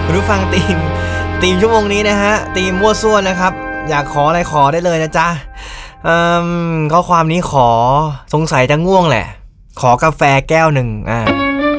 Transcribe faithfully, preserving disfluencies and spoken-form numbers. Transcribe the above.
คุณผู้ฟังทีมทีมชั่วโมงนี้นะฮะทีมมั่วซั่วนะครับอยากขออะไรขอได้เลยนะจ๊ะอืมข้อความนี้ขอสงสัยจะง่วงแหละขอกาแฟแก้วหนึ่งอ่า